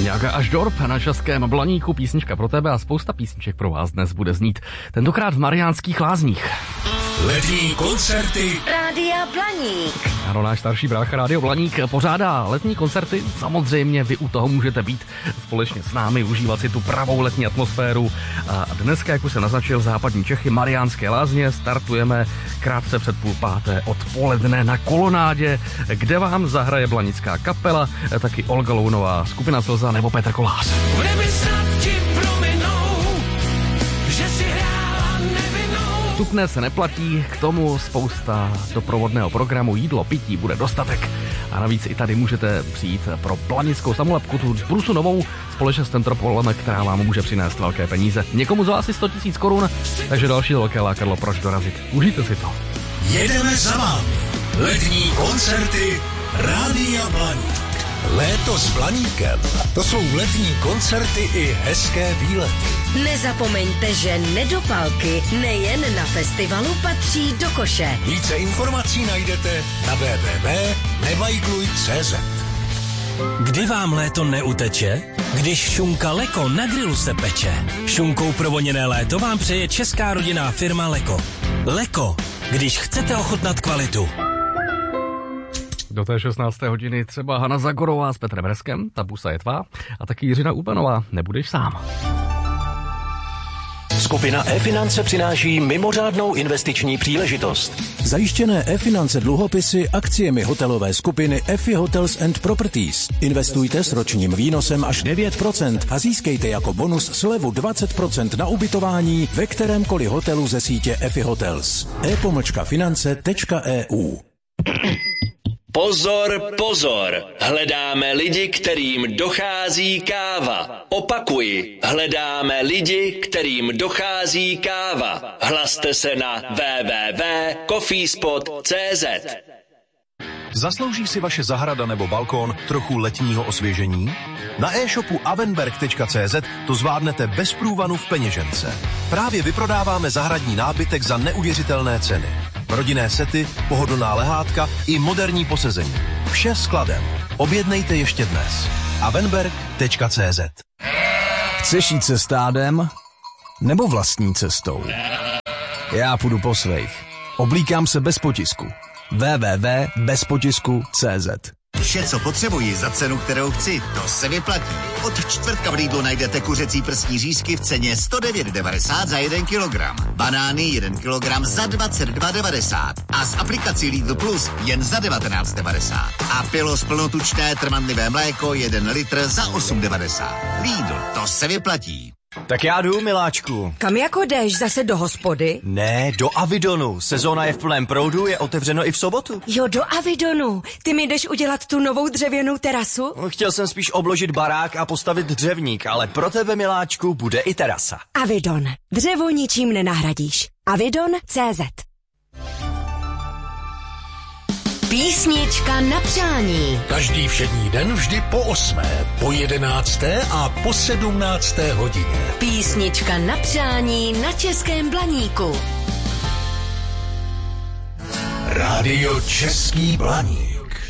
Nějaká až dorp na českém Blaníku, písnička pro tebe a spousta písniček pro vás dnes bude znít. Tentokrát v Mariánských Lázních. Letní koncerty Rádia Blaník. Ano, náš starší brácha Rádio Blaník pořádá letní koncerty. Samozřejmě vy u toho můžete být společně s námi, užívat si tu pravou letní atmosféru. A dneska, jak už jsem naznačil, západní Čechy, Mariánské Lázně, startujeme krátce před 5:30 odpoledne na kolonádě, kde vám zahraje blanická kapela, taky Olga Lounová, skupina Slza nebo Petr Kolář. Vstupné se neplatí, k tomu spousta doprovodného programu, jídlo, pití bude dostatek. A navíc i tady můžete přijít pro blanickou samolepku, tu brusu novou, společně s Tentropolem, která vám může přinést velké peníze. Někomu z vás asi 100 000 korun, takže další velké lákadlo, proč dorazit. Užijte si to. jedeme za vámi. Letní koncerty Rádia Blaník. Léto s Blaníkem. To jsou letní koncerty i hezké výlety. Nezapomeňte, že nedopalky nejen na festivalu patří do koše. Více informací najdete na www.nevajgluj.cz. Kdy vám léto neuteče? Když šunka Leko na grilu se peče. Šunkou provoněné léto vám přeje česká rodinná firma Leko. Leko, když chcete ochutnat kvalitu. Do té 16. hodiny třeba Hana Zagorová s Petrem Breskem, ta busa je tvá, a taky Jiřina Úpanová, nebudeš sám. Skupina E-finance přináší mimořádnou investiční příležitost. Zajištěné E-finance dluhopisy akciemi hotelové skupiny EFI Hotels and Properties. Investujte s ročním výnosem až 9% a získejte jako bonus slevu 20% na ubytování ve kterémkoliv hotelu ze sítě EFI Hotels. e-finance.eu. Pozor, pozor, hledáme lidi, kterým dochází káva. Opakuji, hledáme lidi, kterým dochází káva. Hlaste se na www.coffeespot.cz. Zaslouží si vaše zahrada nebo balkón trochu letního osvěžení? Na e-shopu avenberg.cz to zvládnete bez průvanu v peněžence. Právě vyprodáváme zahradní nábytek za neuvěřitelné ceny. Rodinné sety, pohodlná lehátka i moderní posezení. Vše skladem. Objednejte ještě dnes. avenberg.cz. Chceš jít se stádem? Nebo vlastní cestou? Já půjdu po svých. Oblíkám se bez potisku. www.bezpotisku.cz. Vše, co potřebuji za cenu, kterou chci, to se vyplatí. Od čtvrtka v Lidlu najdete kuřecí prsní řízky v ceně 109,90 za 1 kilogram. Banány 1 kilogram za 22,90 a z aplikací Lidl Plus jen za 19,90. A Pilos plnotučné trvanlivé mléko 1 litr za 8,90. Lidl, to se vyplatí. Tak já jdu, miláčku. Kam jako jdeš, zase do hospody? Ne, do Avidonu. Sezóna je v plném proudu, je otevřeno i v sobotu. Jo, do Avidonu. Ty mi jdeš udělat tu novou dřevěnou terasu? Chtěl jsem spíš obložit barák a postavit dřevník, ale pro tebe, miláčku, bude i terasa. Avidon. Dřevo ničím nenahradíš. Avidon.cz. Písnička na přání. Každý všední den vždy po 8., po 11. a po 17. hodině. Písnička na přání na českém Blaníku. Rádio Český Blaník.